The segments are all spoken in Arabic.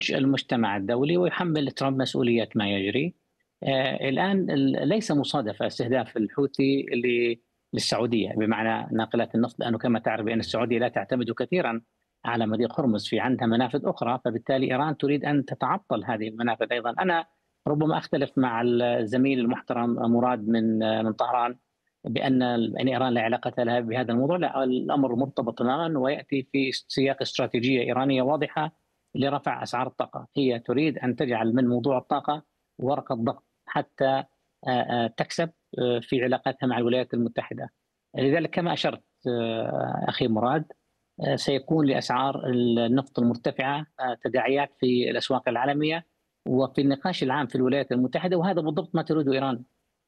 المجتمع الدولي ويحمل ترامب مسؤولية ما يجري. الآن ليس مصادفة استهداف الحوثي للسعودية بمعنى ناقلات النفط، لأنه كما تعرف بأن السعودية لا تعتمد كثيرا على مضيق هرمز، في عندها منافذ أخرى، فبالتالي إيران تريد أن تتعطل هذه المنافذ أيضا. أنا ربما أختلف مع الزميل المحترم مراد من طهران بأن إيران لا علاقة لها بهذا الموضوع، لا، الأمر مرتبط تماما ويأتي في سياق استراتيجية إيرانية واضحة لرفع أسعار الطاقة. هي تريد أن تجعل من موضوع الطاقة ورقة ضغط حتى تكسب في علاقاتها مع الولايات المتحدة. لذلك كما أشرت أخي مراد، سيكون لأسعار النفط المرتفعة تداعيات في الأسواق العالمية وفي النقاش العام في الولايات المتحدة، وهذا بالضبط ما تريده إيران.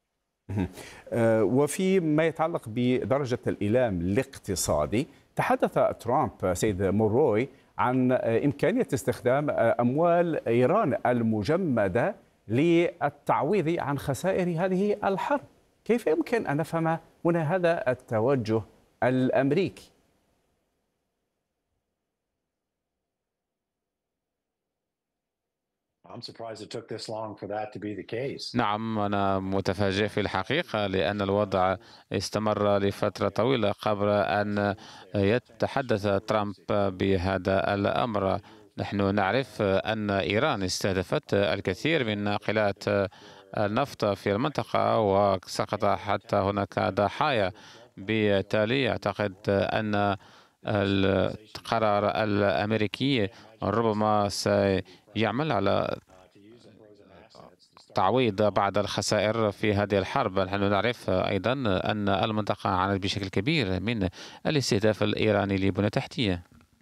وفي ما يتعلق بدرجة الإيلام الاقتصادي، تحدث ترامب سيد موروي عن إمكانية استخدام أموال إيران المجمدة للتعويض عن خسائر هذه الحرب. كيف يمكن أن نفهم هنا هذا التوجه الأمريكي؟ نعم، أنا متفاجئ في الحقيقة، لأن الوضع استمر لفترة طويلة قبل أن يتحدث ترامب بهذا الأمر. نحن نعرف أن إيران استهدفت الكثير من ناقلات النفط في المنطقة وسقط حتى هناك ضحايا. بالتالي أعتقد أن القرار الأمريكي ربما سيعمل على تعويض بعض الخسائر في هذه الحرب. نحن نعرف أيضا أن المنطقة عانت بشكل كبير من الاستهداف الإيراني للبنى التحتية.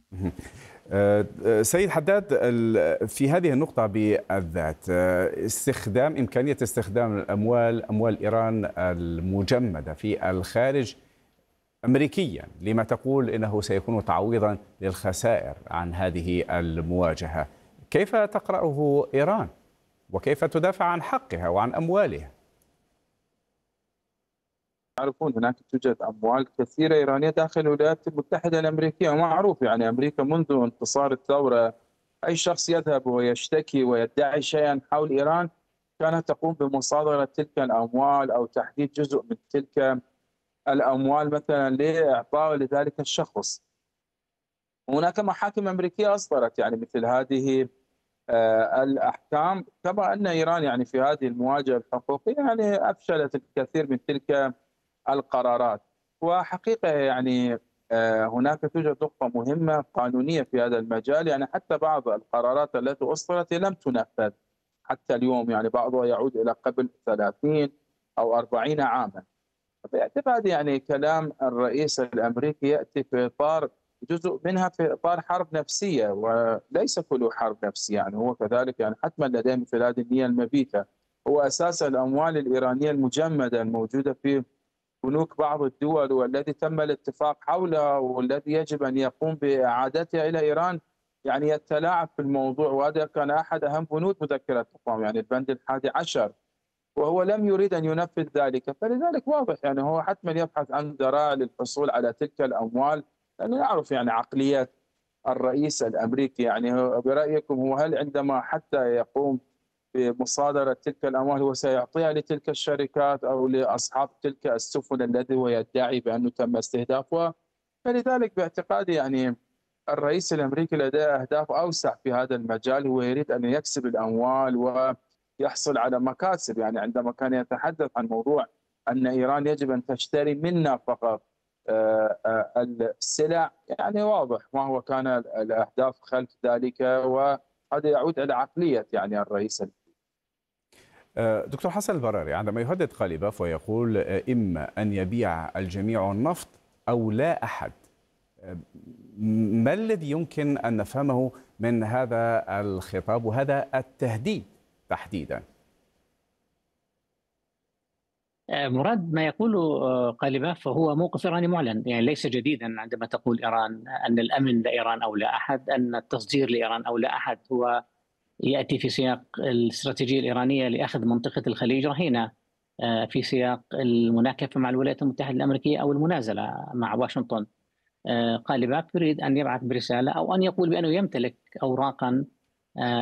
سيد حداد، في هذه النقطة بالذات إمكانية استخدام أموال إيران المجمدة في الخارج أمريكيا، لما تقول إنه سيكون تعويضا للخسائر عن هذه المواجهة، كيف تقرأه إيران وكيف تدافع عن حقها وعن أموالها؟ يعرفون هناك توجد أموال كثيرة إيرانية داخل الولايات المتحدة الأمريكية، ومعروف يعني أمريكا منذ انتصار الثورة أي شخص يذهب ويشتكي ويدعي شيئا حول إيران كانت تقوم بمصادرة تلك الأموال أو تحديد جزء من تلك الأموال مثلا لإعطاء لذلك الشخص. هناك محاكم أمريكية أصدرت يعني مثل هذه الأحكام، كما أن إيران يعني في هذه المواجهة الحقوقية يعني أفشلت الكثير من تلك القرارات. وحقيقة يعني هناك توجد نقطة مهمة قانونية في هذا المجال، يعني حتى بعض القرارات التي أصدرت لم تنفذ حتى اليوم، يعني بعضها يعود إلى قبل 30 أو 40 عاما. باعتقادي يعني كلام الرئيس الأمريكي يأتي في إطار جزء منها في إطار حرب نفسية، وليس كل حرب نفسية، يعني هو كذلك يعني حتما لديه مثل هذه النية المبيتة. هو أساس الأموال الإيرانية المجمدة الموجودة في بنوك بعض الدول والذي تم الاتفاق حولها والذي يجب أن يقوم بإعادتها إلى إيران، يعني يتلاعب في الموضوع. وهذا كان أحد أهم بنود مذكرة التفاهم، يعني البند 11، وهو لم يريد أن ينفذ ذلك. فلذلك واضح يعني هو حتما يبحث عن ذرائع للحصول على تلك الأموال، لأنه نعرف يعني عقلية الرئيس الأمريكي. يعني برأيكم هو هل عندما حتى يقوم بمصادرة تلك الأموال هو سيعطيها لتلك الشركات أو لأصحاب تلك السفن الذي هو يدعي بأنه تم استهدافها؟ فلذلك باعتقادي يعني الرئيس الأمريكي لديه أهداف أوسع في هذا المجال، هو يريد أن يكسب الأموال ويحصل على مكاسب. يعني عندما كان يتحدث عن موضوع أن إيران يجب أن تشتري منا فقط السلع، يعني واضح ما هو كان الأهداف خلف ذلك، وهذا يعود إلى عقلية يعني الرئيس. دكتور حسن البراري، عندما يهدد قليباف ويقول إما أن يبيع الجميع النفط أو لا أحد، ما الذي يمكن أن نفهمه من هذا الخطاب وهذا التهديد تحديدا؟ مراد، ما يقوله قالباف فهو موقف إيراني معلن، يعني ليس جديدا عندما تقول إيران أن الأمن لإيران أو لا أحد، أن التصدير لإيران أو لا أحد، هو يأتي في سياق الاستراتيجية الإيرانية لأخذ منطقة الخليج رهينة في سياق المناكفة مع الولايات المتحدة الأمريكية أو المنازلة مع واشنطن. قالباف يريد أن يبعث برسالة أو أن يقول بأنه يمتلك أوراقا